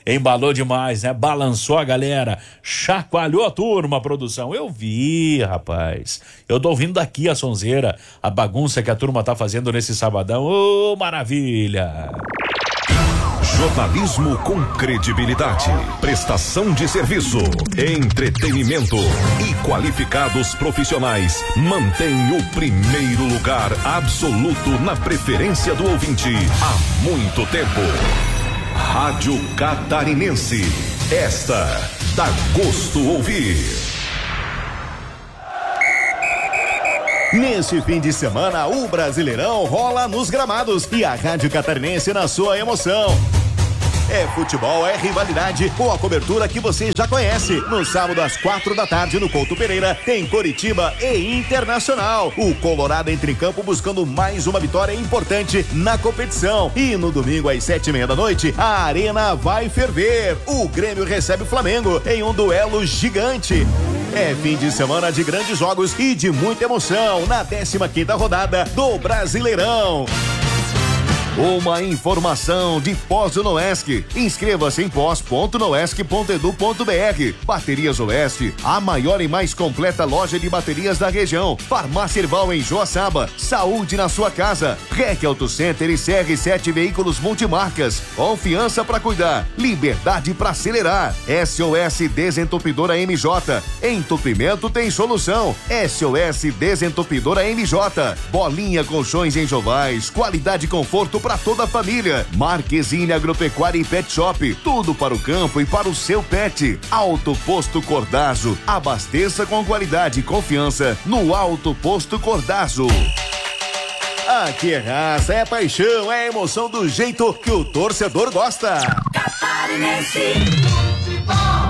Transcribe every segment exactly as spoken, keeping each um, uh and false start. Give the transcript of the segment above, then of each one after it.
embalou demais, né? Balançou a galera, chacoalhou a turma, a produção. Eu vi, rapaz. Eu tô ouvindo daqui a sonzeira, a bagunça que a turma tá fazendo nesse sabadão. Ô, oh, maravilha! Jornalismo com credibilidade, prestação de serviço, entretenimento e qualificados profissionais mantém o primeiro lugar absoluto na preferência do ouvinte há muito tempo. Rádio Catarinense, esta dá gosto ouvir. Neste fim de semana, o Brasileirão rola nos gramados e a Rádio Catarinense na sua emoção. É futebol, é rivalidade, com a cobertura que você já conhece. No sábado às quatro da tarde no Couto Pereira tem Coritiba e Internacional. O Colorado entra em campo buscando mais uma vitória importante na competição. E no domingo às sete e meia da noite a arena vai ferver. O Grêmio recebe o Flamengo em um duelo gigante. É fim de semana de grandes jogos e de muita emoção na décima quinta rodada do Brasileirão. Uma informação de Pós Noesc. Inscreva-se em pós ponto noesc ponto edu ponto br. Baterias Oeste, a maior e mais completa loja de baterias da região. Farmácia Erval em Joaçaba. Saúde na sua casa. Rec Auto Center e C R sete Veículos Multimarcas. Confiança para cuidar. Liberdade para acelerar. S O S Desentupidora M J. Entupimento tem solução. S O S Desentupidora M J. Bolinha Colchões em Jovais. Qualidade e conforto para toda a família. Marquezine Agropecuária e Pet Shop. Tudo para o campo e para o seu pet. Alto Posto Cordazo. Abasteça com qualidade e confiança no Alto Posto Cordazo. Aqui é raça, é paixão, é emoção do jeito que o torcedor gosta. Catarinense Futebol.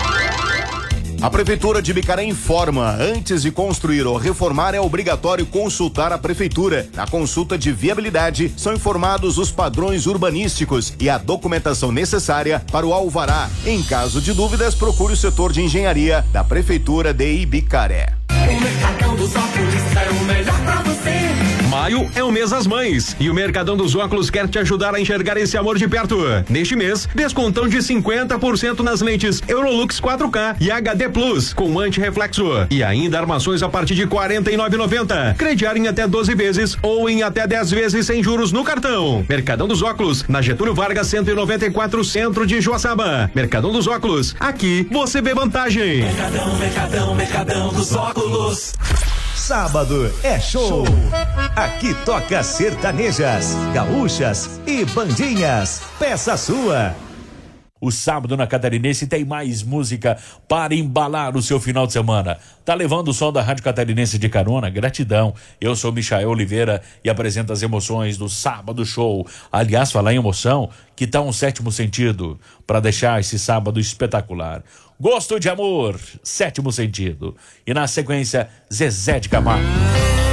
A Prefeitura de Bicaré informa, antes de construir ou reformar é obrigatório consultar a Prefeitura. Na consulta de viabilidade são informados os padrões urbanísticos e a documentação necessária para o alvará. Em caso de dúvidas, procure o setor de engenharia da Prefeitura de Ibicaré. O Mercadão dos Óculos é o melhor pra você. Maio é o mês das mães e o Mercadão dos Óculos quer te ajudar a enxergar esse amor de perto. Neste mês, descontão de cinquenta por cento nas lentes Eurolux quatro K e H D Plus com anti-reflexo e ainda armações a partir de quarenta e nove reais e noventa centavos. Crediar em até doze vezes ou em até dez vezes sem juros no cartão. Mercadão dos Óculos, na Getúlio Vargas cento e noventa e quatro, centro de Joaçaba. Mercadão dos Óculos, aqui você vê vantagem. Mercadão, Mercadão, Mercadão dos Óculos. Sábado é show. Aqui toca sertanejas, gaúchas e bandinhas. Peça sua. O sábado na Catarinense tem mais música para embalar o seu final de semana. Tá levando o som da Rádio Catarinense de carona? Gratidão. Eu sou Michael Oliveira e apresento as emoções do Sábado Show. Aliás, falar em emoção, que tá um sétimo sentido para deixar esse sábado espetacular. Gosto de Amor, sétimo sentido. E na sequência, Zezé de Camargo.